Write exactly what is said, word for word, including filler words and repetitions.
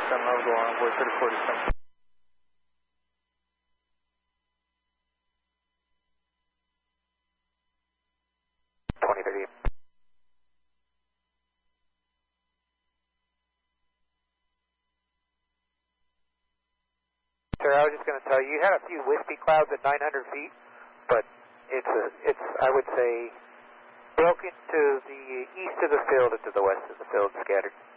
forty-seven, I'll go on board thirty forty-seven. twenty thirty. Sir, I was just going to tell you, you had a few wispy clouds at nine hundred feet, but it's, a, it's I would say, broken to the east of the field and to the west of the field, scattered.